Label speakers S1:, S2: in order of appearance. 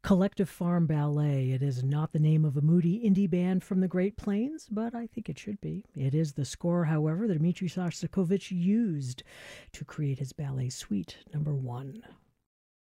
S1: Collective Farm Ballet. It is not the name of a moody indie band from the Great Plains, but I think it should be. It is the score, however, that Dmitri Shostakovich used to create his ballet suite number 1.